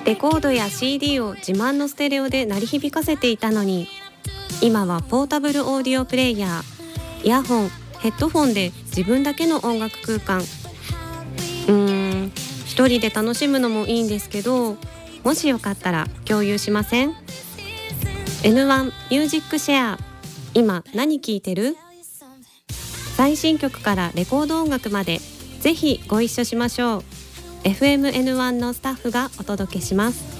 レコードや CD を自慢のステレオで鳴り響かせていたのに、今はポータブルオーディオプレイヤー、イヤホン、ヘッドフォンで自分だけの音楽空間。一人で楽しむのもいいんですけど、もしよかったら共有しません？ N1 ミュージックシェア。今何聴いてる？最新曲からレコード音楽まで、ぜひご一緒しましょう。 FMN1 のスタッフがお届けします。